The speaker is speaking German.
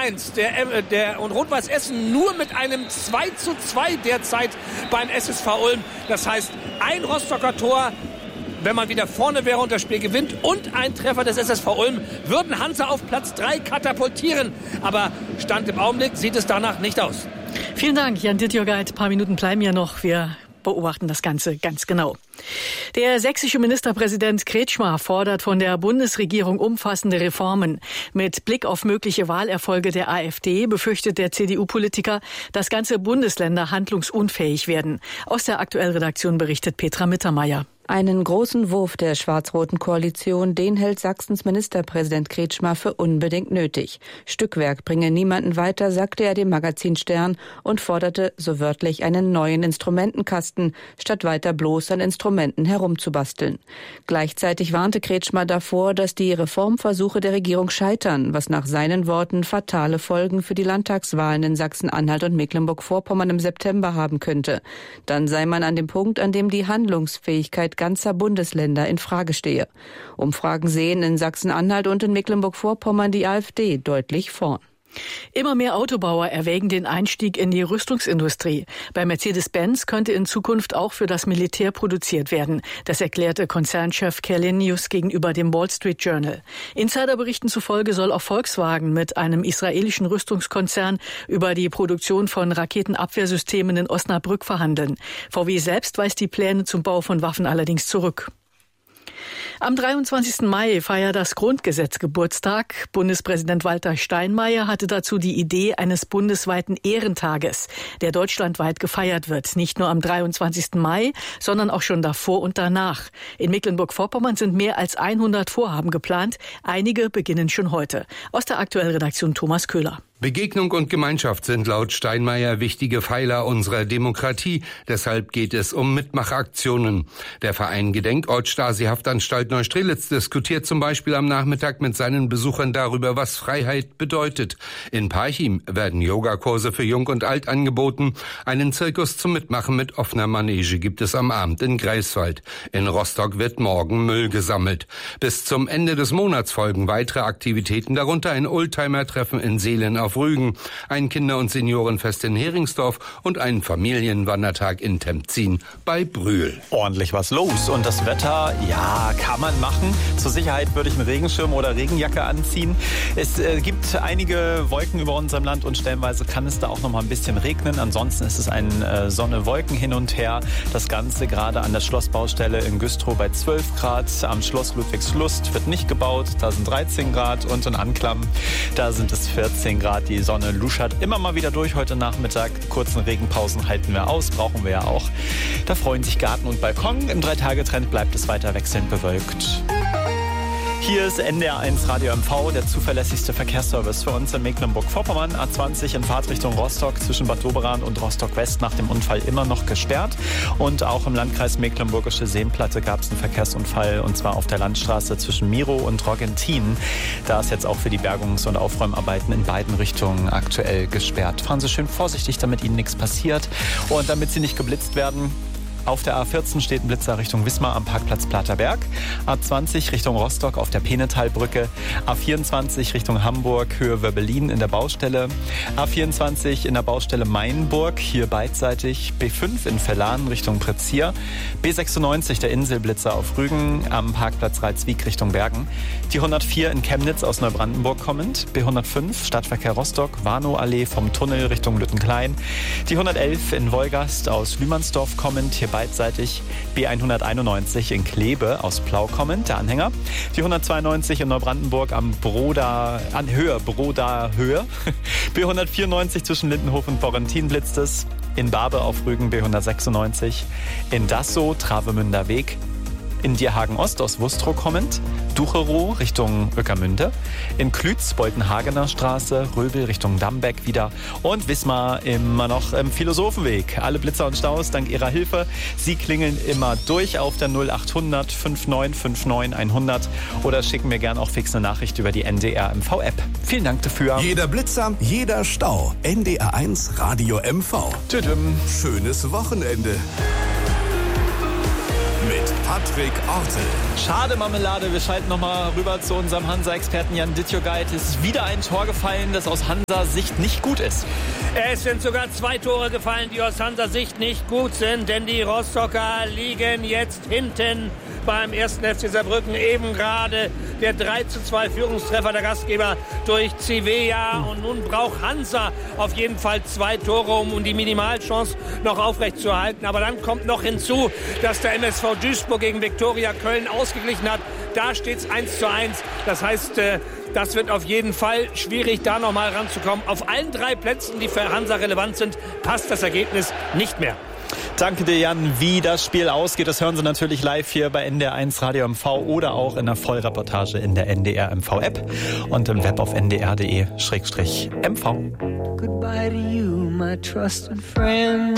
1:1. Und Rot-Weiß Essen nur mit einem 2:2 derzeit beim SSV Ulm. Das heißt, ein Rostocker Tor, wenn man wieder vorne wäre und das Spiel gewinnt, und ein Treffer des SSV Ulm, würden Hansa auf Platz 3 katapultieren. Aber Stand im Augenblick sieht es danach nicht aus. Vielen Dank, Jan Dittjörgeit. Ein paar Minuten bleiben ja noch. Wir beobachten das Ganze ganz genau. Der sächsische Ministerpräsident Kretschmer fordert von der Bundesregierung umfassende Reformen. Mit Blick auf mögliche Wahlerfolge der AfD befürchtet der CDU-Politiker, dass ganze Bundesländer handlungsunfähig werden. Aus der Aktuellredaktion berichtet Petra Mittermeier. Einen großen Wurf der schwarz-roten Koalition, den hält Sachsens Ministerpräsident Kretschmer für unbedingt nötig. Stückwerk bringe niemanden weiter, sagte er dem Magazin Stern und forderte so wörtlich einen neuen Instrumentenkasten, statt weiter bloß an Instrumenten herumzubasteln. Gleichzeitig warnte Kretschmer davor, dass die Reformversuche der Regierung scheitern, was nach seinen Worten fatale Folgen für die Landtagswahlen in Sachsen-Anhalt und Mecklenburg-Vorpommern im September haben könnte. Dann sei man an dem Punkt, an dem die Handlungsfähigkeit ganzer Bundesländer in Frage stehe. Umfragen sehen in Sachsen-Anhalt und in Mecklenburg-Vorpommern die AfD deutlich vorn. Immer mehr Autobauer erwägen den Einstieg in die Rüstungsindustrie. Bei Mercedes-Benz könnte in Zukunft auch für das Militär produziert werden. Das erklärte Konzernchef Källenius gegenüber dem Wall Street Journal. Insiderberichten zufolge soll auch Volkswagen mit einem israelischen Rüstungskonzern über die Produktion von Raketenabwehrsystemen in Osnabrück verhandeln. VW selbst weist die Pläne zum Bau von Waffen allerdings zurück. Am 23. Mai feiert das Grundgesetz Geburtstag. Bundespräsident Walter Steinmeier hatte dazu die Idee eines bundesweiten Ehrentages, der deutschlandweit gefeiert wird. Nicht nur am 23. Mai, sondern auch schon davor und danach. In Mecklenburg-Vorpommern sind mehr als 100 Vorhaben geplant. Einige beginnen schon heute. Aus der Aktuellredaktion Thomas Köhler. Begegnung und Gemeinschaft sind laut Steinmeier wichtige Pfeiler unserer Demokratie. Deshalb geht es um Mitmachaktionen. Der Verein Gedenkort Stasi-Haftanstalt Neustrelitz diskutiert zum Beispiel am Nachmittag mit seinen Besuchern darüber, was Freiheit bedeutet. In Parchim werden Yogakurse für Jung und Alt angeboten. Einen Zirkus zum Mitmachen mit offener Manege gibt es am Abend in Greifswald. In Rostock wird morgen Müll gesammelt. Bis zum Ende des Monats folgen weitere Aktivitäten, darunter ein Oldtimer-Treffen in Seelen auf Rügen, ein Kinder- und Seniorenfest in Heringsdorf und einen Familienwandertag in Temzin bei Brühl. Ordentlich was los. Und das Wetter, ja, kann man machen. Zur Sicherheit würde ich einen Regenschirm oder Regenjacke anziehen. Es gibt einige Wolken über unserem Land und stellenweise kann es da auch noch mal ein bisschen regnen. Ansonsten ist es ein Sonne-Wolken hin und her. Das Ganze gerade an der Schlossbaustelle in Güstrow bei 12 Grad. Am Schloss Ludwigslust wird nicht gebaut. Da sind 13 Grad und in Anklam, da sind es 14 Grad. Die Sonne luschert immer mal wieder durch heute Nachmittag. Kurzen Regenpausen halten wir aus, brauchen wir ja auch. Da freuen sich Garten und Balkon. Im 3-Tage-Trend bleibt es weiter wechselnd bewölkt. Hier ist NDR1 Radio MV, der zuverlässigste Verkehrsservice für uns in Mecklenburg-Vorpommern. A20 in Fahrtrichtung Rostock zwischen Bad Doberan und Rostock-West nach dem Unfall immer noch gesperrt. Und auch im Landkreis Mecklenburgische Seenplatte gab es einen Verkehrsunfall, und zwar auf der Landstraße zwischen Miro und Roggentin. Da ist jetzt auch für die Bergungs- und Aufräumarbeiten in beiden Richtungen aktuell gesperrt. Fahren Sie schön vorsichtig, damit Ihnen nichts passiert und damit Sie nicht geblitzt werden. Auf der A14 steht ein Blitzer Richtung Wismar am Parkplatz Platerberg. A20 Richtung Rostock auf der Penetalbrücke. A24 Richtung Hamburg, Höhe Wörbelin in der Baustelle. A24 in der Baustelle Mainburg, hier beidseitig. B5 in Verlan Richtung Prezier. B96 der Inselblitzer auf Rügen am Parkplatz Reitswiek Richtung Bergen. Die 104 in Chemnitz aus Neubrandenburg kommend. B105 Stadtverkehr Rostock, Warnow-Allee vom Tunnel Richtung Lüttenklein. Die 111 in Wolgast aus Lühmannsdorf kommend, hier beidseitig. B191 in Kleve aus Plau kommend, der Anhänger. Die 192 in Neubrandenburg am Broda Höhe. B194 zwischen Lindenhof und Borrentin blitzt es. In Barbe auf Rügen B196. In Dassow, Travemünder Weg. In Dierhagen Ost aus Wustrow kommend, Ducherow Richtung Ueckermünde, in Klütz, Boltenhagener Straße, Röbel Richtung Dambeck wieder und Wismar immer noch im Philosophenweg. Alle Blitzer und Staus dank Ihrer Hilfe. Sie klingeln immer durch auf der 0800 5959 100 oder schicken mir gern auch fix eine Nachricht über die NDR MV App. Vielen Dank dafür. Jeder Blitzer, jeder Stau. NDR1 Radio MV. Tschüss. Schönes Wochenende. Mit Patrick Ortel. Schade Marmelade, wir schalten nochmal rüber zu unserem Hansa-Experten Jan Dittjogait. Es ist wieder ein Tor gefallen, das aus Hansa-Sicht nicht gut ist. Es sind sogar 2 Tore gefallen, die aus Hansa-Sicht nicht gut sind, denn die Rostocker liegen jetzt hinten beim 1. FC Saarbrücken. Eben gerade der 3:2 Führungstreffer der Gastgeber durch Zivea. Und nun braucht Hansa auf jeden Fall 2 Tore, um die Minimalchance noch aufrechtzuerhalten. Aber dann kommt noch hinzu, dass der MSV Duisburg gegen Viktoria Köln ausgeglichen hat. Da steht es 1:1. Das heißt, das wird auf jeden Fall schwierig, da nochmal ranzukommen. Auf allen 3 Plätzen, die für Hansa relevant sind, passt das Ergebnis nicht mehr. Danke dir, Jan. Wie das Spiel ausgeht, das hören Sie natürlich live hier bei NDR1 Radio MV oder auch in der Vollreportage in der NDR MV App und im Web auf ndr.de/mv. Goodbye to you, my trusted friend.